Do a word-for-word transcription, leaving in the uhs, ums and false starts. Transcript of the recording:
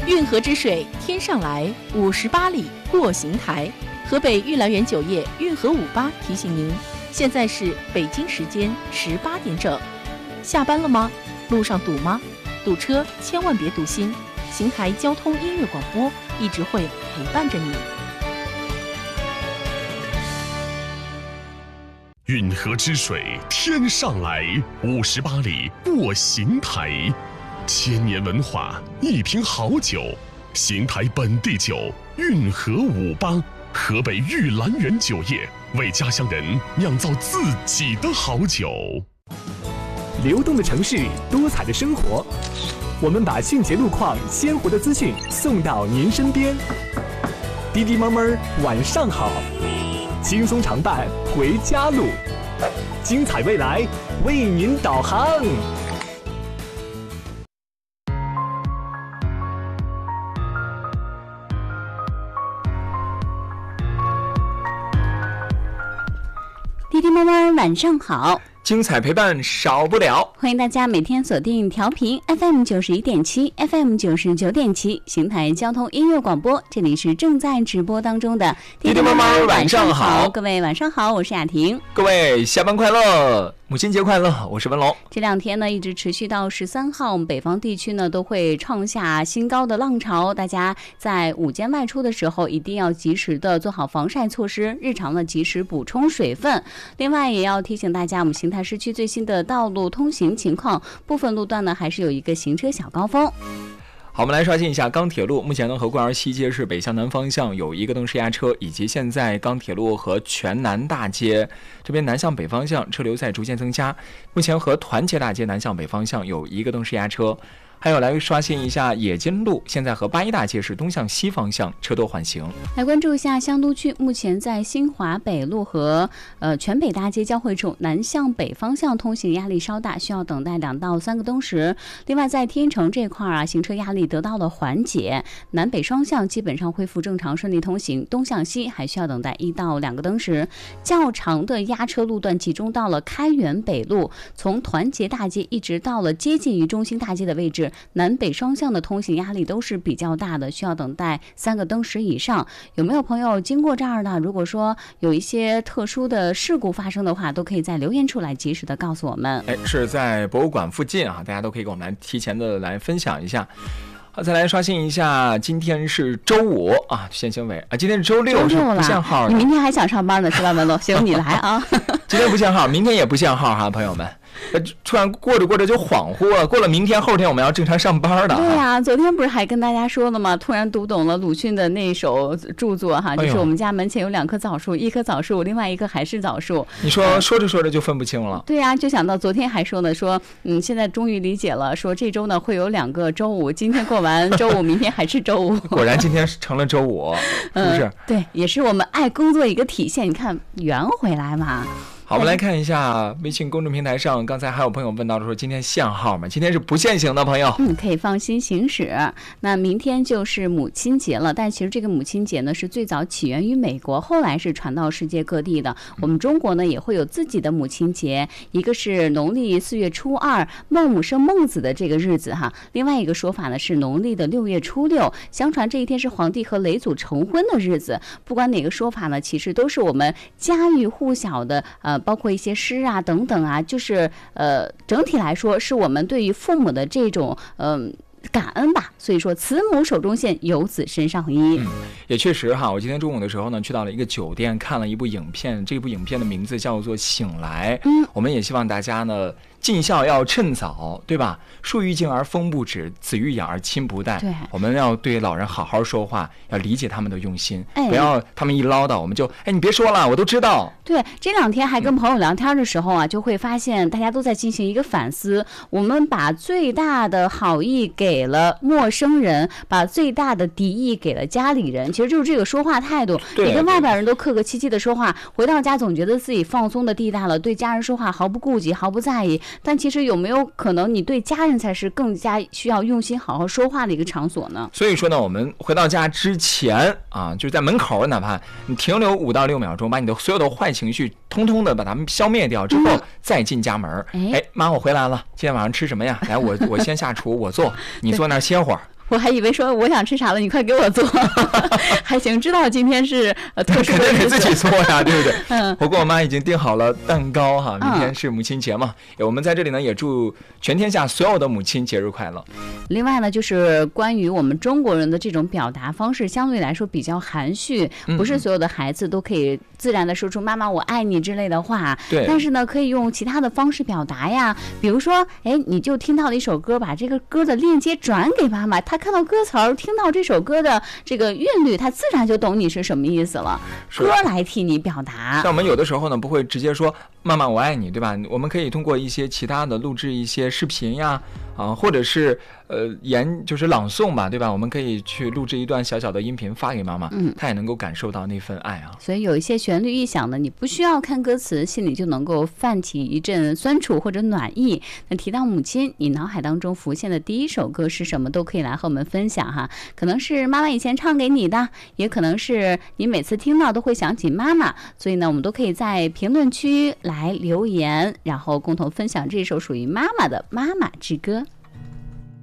运河之水天上来，五十八里过邢台。河北玉兰园酒业运河五八提醒您，现在是北京时间十八点整。下班了吗？路上堵吗？堵车千万别堵心，邢台交通音乐广播一直会陪伴着你。 运河之水天上来，五十八里过邢台。千年文化，一瓶好酒，邢台本地酒，运河五八，河北玉兰园酒业为家乡人酿造自己的好酒。 流动的城市，多彩的生活，我们把迅捷路况、鲜活的资讯送到您身边。滴滴猫猫晚上好，轻松常伴回家路，精彩未来为您导航。 滴滴猫猫晚上好， 精彩陪伴少不了， 欢迎大家每天锁定调频 F M 九十一点七 F M 九十九点七邢台交通音乐广播，这里是正在直播当中的滴滴猫猫晚上好， 各位晚上好，我是雅婷， 各位下班快乐，母亲节快乐，我是文龙。 这两天呢，一直持续到十三号，我们北方地区呢都会创下新高的浪潮。大家在午间外出的时候，一定要及时的做好防晒措施，日常呢及时补充水分。另外，也要提醒大家，我们邢台市区最新的道路通行情况，部分路段呢还是有一个行车小高峰。 好，我们来刷新一下钢铁路。目前呢，和桂儿西街是北向南方向有一个灯施压车，以及现在钢铁路和全南大街这边南向北方向车流在逐渐增加。目前和团结大街南向北方向有一个灯施压车。还有来刷新一下冶金路，现在和八一大街是东向西方向车多缓行。 来关注一下香都区，目前在新华北路和呃全北大街交汇处南向北方向通行压力稍大，需要等待两到三个灯时。另外在天成这块啊，行车压力得到了缓解，南北双向基本上恢复正常顺利通行，东向西还需要等待一到两个灯时。较长的压车路段集中到了开元北路，从团结大街一直到了接近于中兴大街的位置。南北双向的通行压力都是比较大的，需要等待三个灯时以上。有没有朋友经过这儿的？如果说有一些特殊的事故发生的话，都可以在留言处来及时的告诉我们。 哎，是在博物馆附近啊，大家都可以跟我们来提前的来分享一下。好，再来刷新一下，今天是周五啊，县行委啊，今天是周六，是不限号的。 你明天还想上班呢，是吧，文龙？行，你来啊。 今天不限号，明天也不限号哈，朋友们。突然过着过着就恍惚了，过了明天后天我们要正常上班的。 对呀、啊，昨天不是还跟大家说了吗？突然读懂了鲁迅的那首著作哈，就是我们家门前有两棵枣树，一棵枣树，另外一棵还是枣树。 你说说着说着就分不清了。 对呀、啊，就想到昨天还说呢，说嗯，现在终于理解了，说这周呢会有两个周五，今天过完周五，明天还是周五。 果然今天成了周五，是不是、嗯？ 对，也是我们爱工作一个体现。你看圆回来嘛。 好，我们来看一下微信公众平台上，刚才还有朋友问到说今天限号吗？今天是不限行的，朋友。 嗯，可以放心行驶。那明天就是母亲节了，但其实这个母亲节呢是最早起源于美国，后来是传到世界各地的。我们中国呢也会有自己的母亲节，一个是农历四月初二，孟母生孟子的这个日子哈，另外一个说法呢是农历的六月初六。相传这一天是皇帝和嫘祖成婚的日子。不管哪个说法呢，其实都是我们家喻户晓的呃。包括一些诗啊等等啊，就是呃整体来说是我们对于父母的这种嗯、呃、感恩吧。所以说慈母手中线，游子身上衣。 嗯，也确实哈，我今天中午的时候呢，去到了一个酒店，看了一部影片，这部影片的名字叫做《醒来》。嗯，我们也希望大家呢尽孝要趁早，对吧？树欲静而风不止，子欲养而亲不待。 对， 我们要对老人好好说话，要理解他们的用心，哎、不要他们一唠叨我们就哎你别说了，我都知道。 对，这两天还跟朋友聊天的时候啊，嗯、就会发现大家都在进行一个反思。我们把最大的好意给了陌生人，把最大的敌意给了家里人，其实就是这个说话态度。你跟外边人都客客气气的说话，回到家总觉得自己放松的地带了，对家人说话毫不顾忌，毫不在意。但其实有没有可能你对家人才是更加需要用心好好说话的一个场所呢？ 所以说呢，我们回到家之前啊，就是在门口，哪怕你停留五到六秒钟，把你的所有的坏情绪通通的把它们消灭掉之后，嗯、再进家门。哎，妈，我回来了，今天晚上吃什么呀？来，我我先下厨，我做，你坐那儿歇会儿。 我还以为说我想吃啥了，你快给我做。还行，知道今天是呃特殊的日子， 肯定给自己做呀，对不对？ 嗯， 我跟我妈已经订好了蛋糕哈，明天是母亲节嘛，嗯、我们在这里呢也祝全天下所有的母亲节日快乐。 另外呢，就是关于我们中国人的这种表达方式，相对来说比较含蓄，不是所有的孩子都可以自然的说出“妈妈我爱你”之类的话。 对。 但是呢，可以用其他的方式表达呀，比如说，哎，你就听到了一首歌，把这个歌的链接转给妈妈，她看到歌词儿，听到这首歌的这个韵律，她自然就懂你是什么意思了。歌来替你表达。 像我们有的时候呢，不会直接说“妈妈我爱你”，对吧？我们可以通过一些其他的录制一些视频呀，啊，或者是呃言就是朗诵吧，对吧？我们可以去录制一段小小的音频发给妈妈，嗯，她也能够感受到那份爱啊。 所以有一些旋律一响呢，你不需要看歌词，心里就能够泛起一阵酸楚或者暖意。那提到母亲，你脑海当中浮现的第一首歌是什么？都可以来和我们分享哈。可能是妈妈以前唱给你的，也可能是你每次听到都会想起妈妈。所以呢，我们都可以在评论区来留言，然后共同分享这首属于妈妈的《妈妈之歌》。